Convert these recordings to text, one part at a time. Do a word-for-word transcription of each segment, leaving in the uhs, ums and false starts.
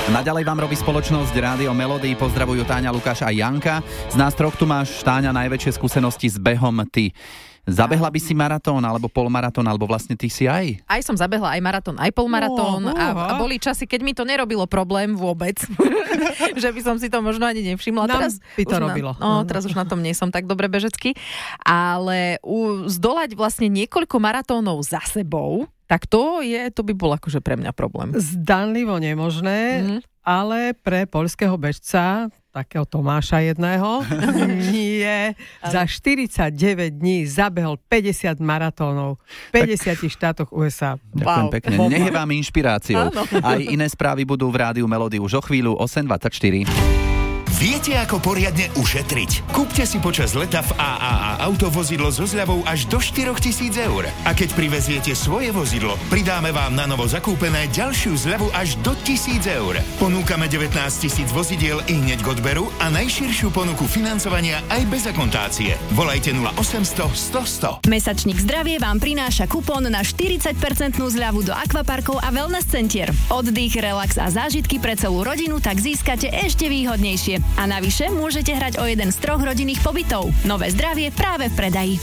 Naďalej vám robí spoločnosť Rádio Melody, pozdravujú Táňa, Lukáš a Janka. Z nás troch tu máš, Táňa, najväčšie skúsenosti s behom ty. Zabehla by si maratón, alebo polmaratón, alebo vlastne ty si aj? Aj som zabehla aj maratón, aj polmaratón Oh, a, a boli časy, keď mi to nerobilo problém vôbec, že by som si to možno ani nevšimla. Nám teraz by to už robilo. Na, no, teraz už na tom nie som tak dobre bežecky, ale u, zdolať vlastne niekoľko maratónov za sebou, tak to je, to by bol akože pre mňa problém. Zdanlivo nemožné, mm. ale pre poľského bežca, takého Tomáša jedného, nie. Za štyridsaťdeväť dní zabehol päťdesiat maratónov v päťdesiatich štátoch ú es á. Ďakujem Wow. pekne. Nech je vám inšpiráciou. Áno. Aj iné správy budú v Rádiu Melody už o chvíľu osem dvadsaťštyri. Viete, ako poriadne ušetriť? Kúpte si počas leta v á á á autovozidlo so zľavou až do štyritisíc eur. A keď priveziete svoje vozidlo, pridáme vám na novo zakúpené ďalšiu zľavu až do tisíc eur. Ponúkame devätnásť tisíc vozidiel i hneď k odberu a najširšiu ponuku financovania aj bez akontácie. Volajte nula osemsto sto sto. Mesačník Zdravie vám prináša kupón na štyridsať percent zľavu do akvaparkov a wellness centier. Oddych, relax a zážitky pre celú rodinu tak získate ešte výhodnejšie. A navyše môžete hrať o jeden z troch rodinných pobytov. Nové Zdravie práve v predaji.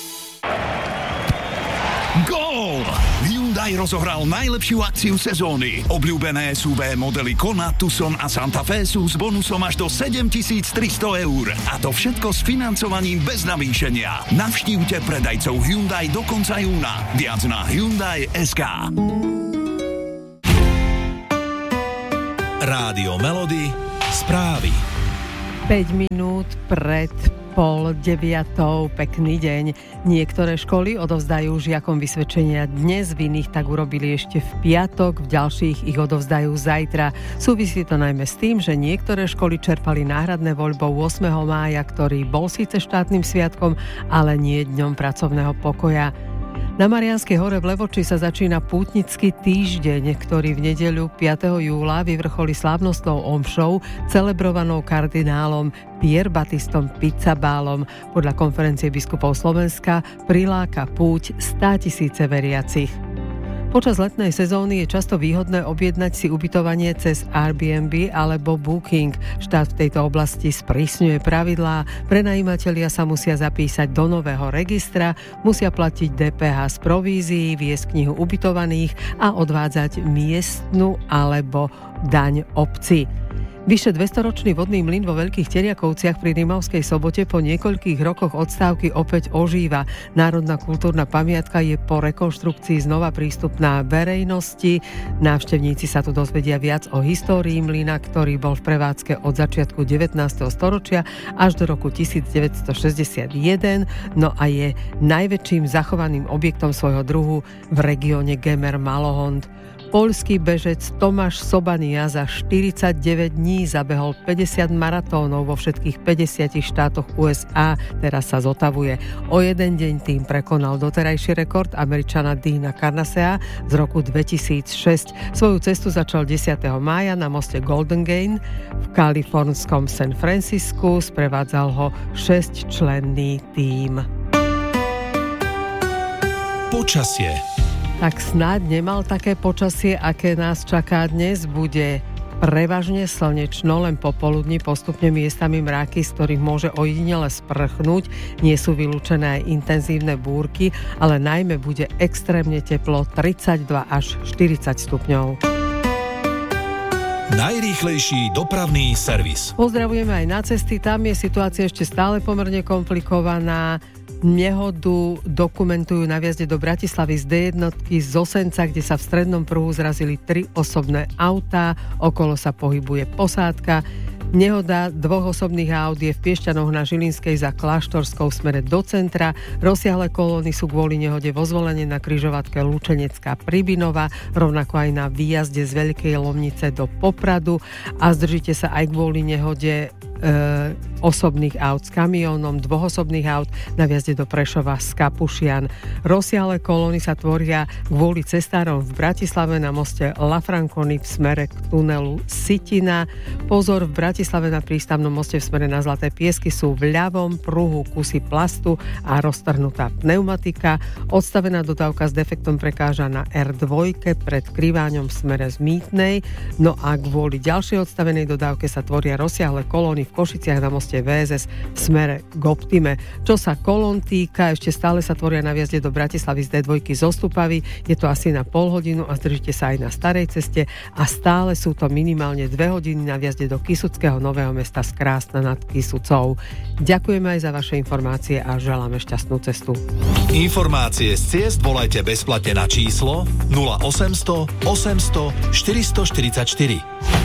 Gól! Hyundai rozohral najlepšiu akciu sezóny. Obľúbené es ú vé modely Kona, Tucson a Santa Fe sú s bonusom až do sedemtisíctristo eur. A to všetko s financovaním bez navýšenia. Navštívte predajcov Hyundai do konca júna. Viac na Hyundai bodka es ká. Rádio Melody. Správy. päť minút pred pol deviatou. Pekný deň. Niektoré školy odovzdajú žiakom vysvedčenia dnes, v iných tak urobili ešte v piatok, v ďalších ich odovzdajú zajtra. Súvisí to najmä s tým, že niektoré školy čerpali náhradné voľbou ôsmeho mája, ktorý bol síce štátnym sviatkom, ale nie dňom pracovného pokoja. Na Mariánskej hore v Levoči sa začína pútnický týždeň, ktorý v nedeľu piateho júla vyvrcholí slávnostnou omšou celebrovanou kardinálom Pierbatistom Pizzabálom. Podľa konferencie biskupov Slovenska priláka púť státisíce veriacich. Počas letnej sezóny je často výhodné objednať si ubytovanie cez Airbnb alebo Booking. Štát v tejto oblasti sprísňuje pravidlá. Prenajímatelia sa musia zapísať do nového registra, musia platiť dé pé há z provízií, viesť knihu ubytovaných a odvádzať miestnu alebo daň obci. Vyše dvestoročný vodný mlyn vo Veľkých Teriakovciach pri Rimavskej Sobote po niekoľkých rokoch odstávky opäť ožíva. Národná kultúrna pamiatka je po rekonštrukcii znova prístupná verejnosti. Návštevníci sa tu dozvedia viac o histórii mlyna, ktorý bol v prevádzke od začiatku devätnásteho storočia až do roku devätnásťstošesťdesiatjeden, no a je najväčším zachovaným objektom svojho druhu v regióne Gemer-Malohond. Poľský bežec Tomáš Sobania za štyridsaťdeväť dní zabehol päťdesiat maratónov vo všetkých päťdesiatich štátoch ú es á, teraz sa zotavuje. O jeden deň tým prekonal doterajší rekord Američana Deana Carnasea z roku dvetisícšesť. Svoju cestu začal desiateho mája na moste Golden Gate v kalifornskom San Francisku, sprevádzal ho šesťčlenný tím. Počasie. Tak snáď nemal také počasie, aké nás čaká dnes. Bude prevažne slnečno, len popoludní postupne miestami mráky, z ktorých môže ojedinele sprchnúť. Nie sú vylúčené aj intenzívne búrky, ale najmä bude extrémne teplo, tridsaťdva až štyridsať stupňov. Najrýchlejší dopravný servis. Pozdravujeme aj na cesty, tam je situácia ešte stále pomerne komplikovaná. Nehodu dokumentujú na vjazde do Bratislavy z dé jednotky z Osenca, kde sa v strednom pruhu zrazili tri osobné autá, okolo sa pohybuje posádka. Nehoda dvoch osobných aut je v Piešťanoch na Žilinskej za Kláštorskou v smere do centra. Rozsiahle kolóny sú kvôli nehode vo Zvolene na križovatke Lučenecká Pribinova, rovnako aj na výjazde z Veľkej Lomnice do Popradu a zdržite sa aj kvôli nehode osobných aut s kamiónom, dvochosobných aut na vjazde do Prešova z Kapušian. Rozsiahle kolóny sa tvoria kvôli cestárom v Bratislave na moste La Franconi v smere k tunelu Sitina. Pozor, v Bratislave na prístavnom moste v smere na Zlaté Piesky sú v ľavom pruhu kusy plastu a roztrhnutá pneumatika. Odstavená dodávka s defektom prekáža na er dva pred Kriváňom v smere z Mýtnej. No a kvôli ďalšej odstavenej dodávke sa tvoria rozsiahle kolóny v Košiciach na moste vé es es v smere k Optime. Čo sa kolón týka, ešte stále sa tvoria na vjazde do Bratislavy z dé dva zo Stupavy. Je to asi na pol hodinu a zdržíte sa aj na starej ceste a stále sú to minimálne dve hodiny na vjazde do Kysuckého Nového Mesta z Krásna nad Kysucou. Ďakujeme aj za vaše informácie a želáme šťastnú cestu. Informácie z ciest volajte bezplatne na číslo nula osemsto osemsto štyristoštyridsaťštyri.